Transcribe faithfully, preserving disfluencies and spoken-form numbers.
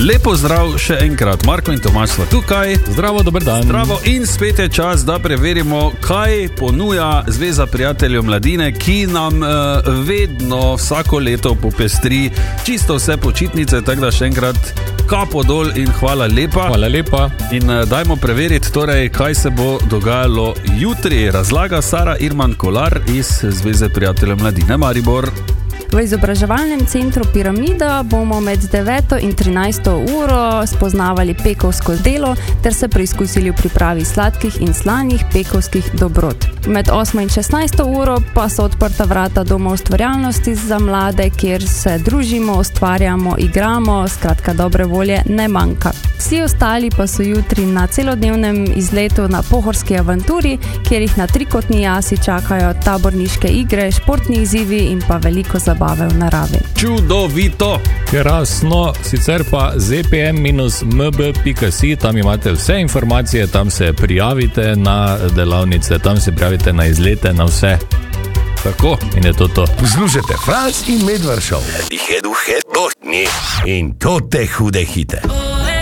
Lepo zdrav še enkrat, Marko in Tomaž sva tukaj. Zdravo, dober dan. Zdravo in spet je čas, da preverimo, kaj ponuja Zveza prijateljev mladine, ki nam uh, vedno vsako leto popestri čisto vse počitnice, tako da še enkrat kapo dol in hvala lepa. Hvala lepa. In uh, dajmo preveriti, torej, kaj se bo dogajalo jutri. Razlaga Sara Irman Kolar iz Zveze prijateljev mladine Maribor. V izobraževalnem centru Piramida bomo med deveto in trinajsto uro spoznavali pekovsko delo ter se preizkusili v pripravi sladkih in slanih pekovskih dobrot. Med osmo in šestnajsto uro pa so odprta vrata Doma ustvarjalnosti za mlade, kjer se družimo, ustvarjamo, igramo, skratka dobre volje ne manjka. Vsi ostali pa so jutri na celodnevnem izletu na Pohorski avanturi, kjer jih na trikotni jasi čakajo taborniške igre, športni izzivi in pa veliko zabave v naravi. Čudovito! Krasno, sicer pa z p m dash m b pika s i, tam imate vse informacije, tam se prijavite na delavnice, tam se prijavite na izlete, na vse. Tako. In je to to. Poslušajte Franc in Medvard Show. Tihe duhe, bohni in to te hude hite.